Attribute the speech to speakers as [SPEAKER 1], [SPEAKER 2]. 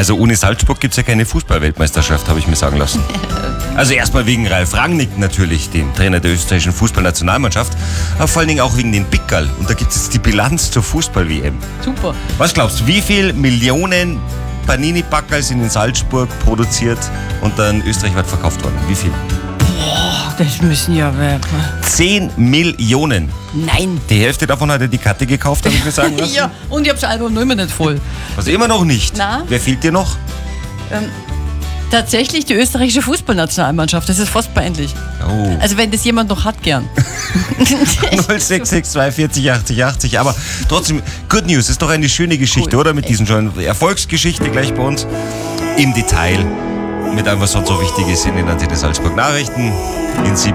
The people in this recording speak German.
[SPEAKER 1] Also ohne Salzburg gibt es ja keine Fußball-Weltmeisterschaft, habe ich mir sagen lassen. Also erstmal wegen Ralf Rangnick natürlich, dem Trainer der österreichischen Fußballnationalmannschaft, aber vor allen Dingen auch wegen den Pickerl. Und da gibt es jetzt die Bilanz zur Fußball-WM.
[SPEAKER 2] Super.
[SPEAKER 1] Was glaubst du, wie viel Millionen Panini-Packerl sind in Salzburg produziert und dann österreichweit verkauft worden? Wie viel?
[SPEAKER 2] Das müssen ja...
[SPEAKER 1] 10 Millionen.
[SPEAKER 2] Nein.
[SPEAKER 1] Die Hälfte davon hat er die Karte gekauft, habe ich mir sagen lassen.
[SPEAKER 2] Ja, und ich habe das Album noch immer nicht voll.
[SPEAKER 1] Also immer noch nicht.
[SPEAKER 2] Na?
[SPEAKER 1] Wer fehlt dir noch?
[SPEAKER 2] Tatsächlich die österreichische Fußballnationalmannschaft. Das ist fast peinlich.
[SPEAKER 1] Oh.
[SPEAKER 2] Also wenn das jemand noch hat, gern.
[SPEAKER 1] 0662 40 80 80. Aber trotzdem, Good News, ist doch eine schöne Geschichte,
[SPEAKER 2] Cool.
[SPEAKER 1] oder? Mit diesen schon Erfolgsgeschichte gleich bei uns im Detail. Mit allem, was sonst so wichtig ist in den Antenne Salzburg Nachrichten. In